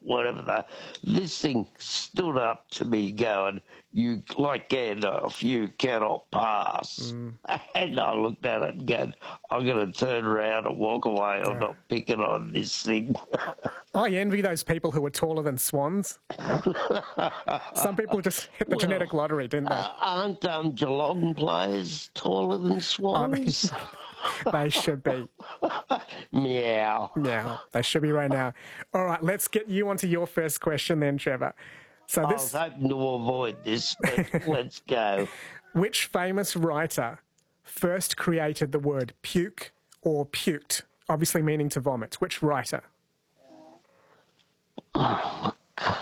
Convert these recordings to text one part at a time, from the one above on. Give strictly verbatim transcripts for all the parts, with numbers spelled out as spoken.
whatever that. This thing stood up to me going, you, like Gandalf, you cannot pass. Mm. And I looked at it and go, I'm going to turn around and walk away. I'm Yeah. not picking on this thing. I envy those people who are taller than swans. Some people just hit the Well, genetic lottery, didn't they? Uh, aren't um, Geelong players taller than swans? They should be. Meow. Now, they should be right now. All right, let's get you onto your first question then, Trevor. So I was this, hoping to avoid this, but let's go. which famous writer first created the word puke or puked, obviously meaning to vomit? Which writer? Oh,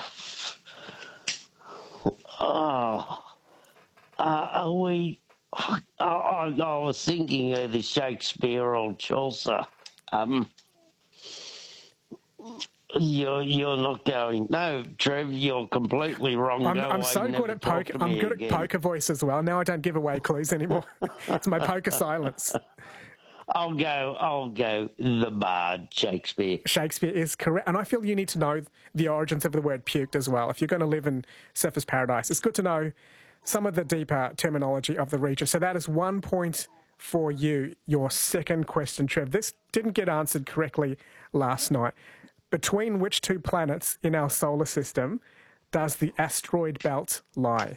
uh, are we... I, I, I was thinking of the Shakespeare or Chaucer. Um, you're you're not going. No, Trev, you're completely wrong. I'm, Go I'm away, so never good at talk poker. to I'm me good again. at poker voice as well. Now I don't give away clues anymore. It's my poker silence. I'll go. I'll go. The Bard, Shakespeare. Shakespeare is correct. And I feel you need to know the origins of the word puked as well. If you're going to live in Surfers Paradise, it's good to know some of the deeper terminology of the region. So that is one point for you. Your second question, Trev. This didn't get answered correctly last night. Between which two planets in our solar system does the asteroid belt lie?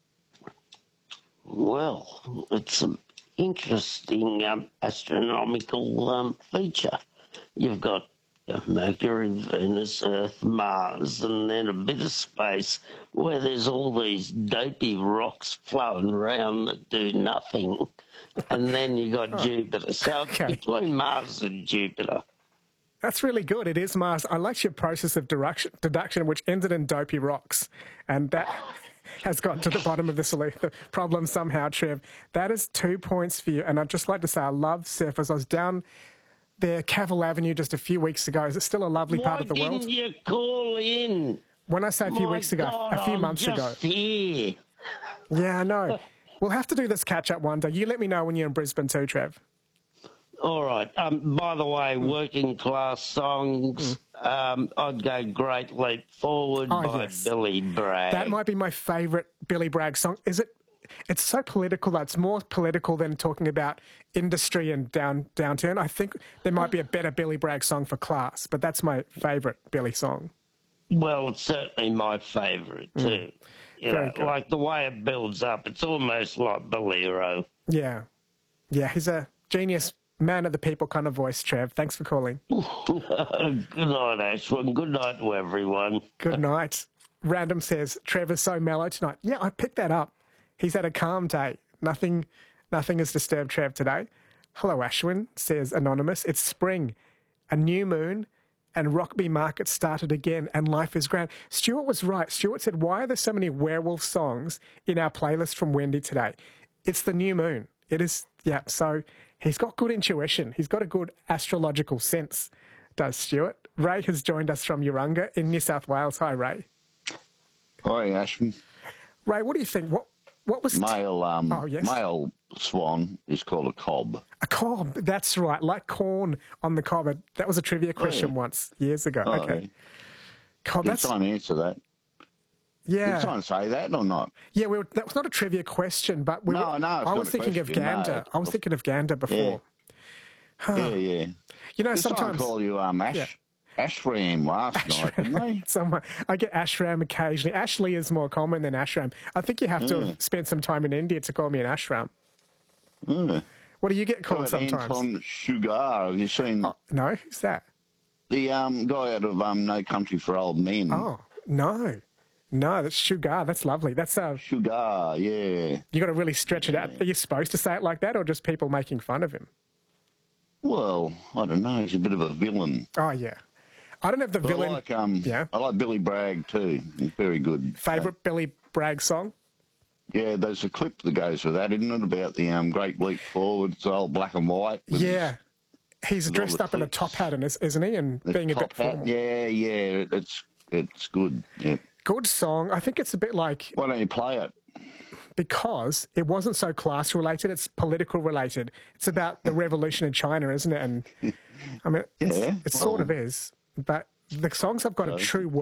Well, it's an interesting um, astronomical um, feature. You've got uh, Mercury, Venus, Earth, Mars, and then a bit of space where there's all these dopey rocks flowing around that do nothing. And then you got Oh, Jupiter. So it's okay. between Mars and Jupiter. That's really good. It is Mars. I like your process of deduction, deduction which ended in dopey rocks. And that has got to the bottom of the, solu- the problem somehow, Trev. That is two points for you. And I'd just like to say I love surfers. I was down there, Cavill Avenue, just a few weeks ago. Is it still a lovely Why part of the didn't world? you call in? When I say a few My weeks ago, God, a few I'm months ago. just here. Yeah, I know. We'll have to do this catch-up one day. You let me know when you're in Brisbane too, Trev. All right. Um, by the way, working class songs, um, I'd go Great Leap Forward Oh, by yes. Billy Bragg. That might be my favourite Billy Bragg song. Is it? It's so political. That's more political than talking about industry and down downturn. I think there might be a better Billy Bragg song for class, but that's my favourite Billy song. Well, it's certainly my favourite too. You Very know, good. like the way it builds up, it's almost like Bolero. Yeah. Yeah, he's a genius, man of the people kind of voice, Trev. Thanks for calling. Good night, Ashwin. Good night to everyone. Good night. Random says, Trevor's so mellow tonight. Yeah, I picked that up. He's had a calm day. Nothing nothing has disturbed Trev today. Hello, Ashwin, says Anonymous. It's spring, a new moon, and Rockby Market started again, and life is grand. Stuart was right. Stuart said, why are there so many werewolf songs in our playlist from Wendy today? It's the new moon. It is, yeah, so he's got good intuition. He's got a good astrological sense, does Stuart. Ray has joined us from Urunga in New South Wales. Hi, Ray. Hi, Ashton. Ray, what do you think? What what was... Male, um, Oh, yes. male swan is called a cob. A cob, that's right, like corn on the cob. That was a trivia question yeah. once, years ago. Oh, okay. yeah. Cob, You're that's... trying to answer that. You're Yeah. trying to say that or not? Yeah, we were, that was not a trivia question, but we No, were, no, it's I not was a thinking of question, no. gander. I was thinking of gander before. Yeah, yeah. You know, Just trying sometimes... to call you um, Ash, Yeah. Ashram last night, didn't they? Someone, I get ashram occasionally. Ashley is more common than ashram. I think you have to Yeah. spend some time in India to call me an ashram. Yeah. What do you get How called about sometimes? Anton Sugar? Have you seen Oh, no, who's that? the um, guy out of um, No Country for Old Men? Oh, no. No, that's sugar. That's lovely. That's uh, Sugar, yeah. you got to really stretch it out. Are you supposed to say it like that, or just people making fun of him? Well, I don't know. He's a bit of a villain. Oh yeah, I don't have the But villain. I like um, Yeah. I like Billy Bragg too. He's very good. Favorite Billy Bragg song? Yeah, there's a clip that goes with that, isn't it? About the um, Great Leap Forward. It's all black and white. with Yeah, he's all dressed the up in a clips. top hat, and is- isn't he? And the being a top bit hat. formal. Yeah, yeah, it's it's good. Yeah. Good song. I think it's a bit like, Why don't you play it? because it wasn't so class related, it's political related. It's about the revolution in China, isn't it? And I mean, it's, Yeah, it sort well- of is, but the songs have got a So- true